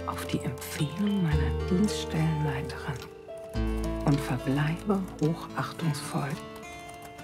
auf die Empfehlung meiner Dienststellenleiterin und verbleibe hochachtungsvoll